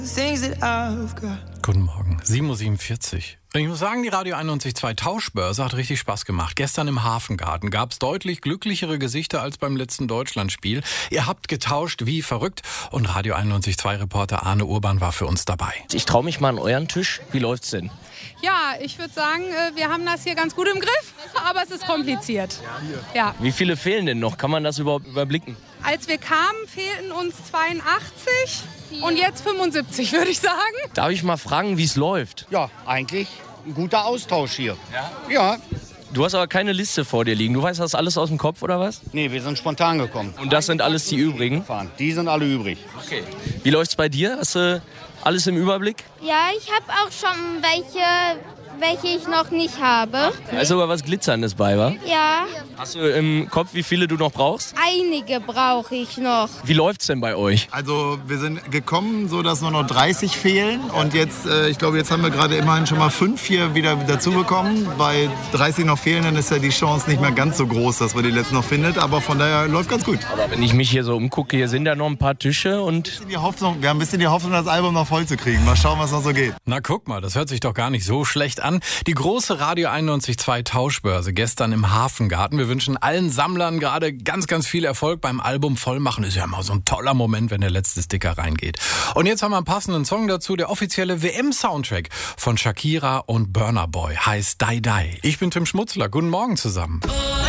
Guten Morgen, 7.47 Uhr. Ich muss sagen, die Radio 91.2 Tauschbörse hat richtig Spaß gemacht. Gestern im Hafengarten gab es deutlich glücklichere Gesichter als beim letzten Deutschlandspiel. Ihr habt getauscht wie verrückt und Radio 91.2 Reporter Arne Urban war für uns dabei. Ich traue mich mal an euren Tisch. Wie läuft's denn? Ja, ich würde sagen, wir haben das hier ganz gut im Griff, aber es ist kompliziert. Ja. Wie viele fehlen denn noch? Kann man das überhaupt überblicken? Als wir kamen, fehlten uns 82 und jetzt 75, würde ich sagen. Darf ich mal fragen, wie es läuft? Ja, eigentlich ein guter Austausch hier. Ja? Du hast aber keine Liste vor dir liegen. Du weißt das alles aus dem Kopf, oder was? Nee, wir sind spontan gekommen. Und das sind alles die übrigen? Die sind alle übrig. Okay. Wie läuft's bei dir? Hast du alles im Überblick? Ja, ich habe auch schon welche ich noch nicht habe. Da ist sogar was Glitzerndes bei, wa? Ja, Hast du im Kopf, wie viele du noch brauchst? einige brauche ich noch. Wie läuft's denn bei euch? Also wir sind gekommen, so dass nur noch 30 fehlen und jetzt, ich glaube, jetzt haben wir gerade immerhin schon mal 5 hier wieder dazu bekommen. Bei 30 noch fehlen, dann ist ja die Chance nicht mehr ganz so groß, dass wir die letzten noch findet, aber von daher läuft ganz gut. Aber wenn ich mich hier so umgucke, hier sind ja noch ein paar Tische und... Wir haben ein bisschen die Hoffnung, das Album noch voll zu kriegen. Mal schauen, was noch so geht. Na guck mal, das hört sich doch gar nicht so schlecht an. Die große Radio 91.2 Tauschbörse gestern im Hafengarten. Wir wünschen allen Sammlern gerade ganz, ganz viel Erfolg beim Album vollmachen. Ist ja immer so ein toller Moment, wenn der letzte Sticker reingeht. Und jetzt haben wir einen passenden Song dazu. Der offizielle WM-Soundtrack von Shakira und Burna Boy heißt Die Die. Ich bin Tim Schmutzler. Guten Morgen zusammen.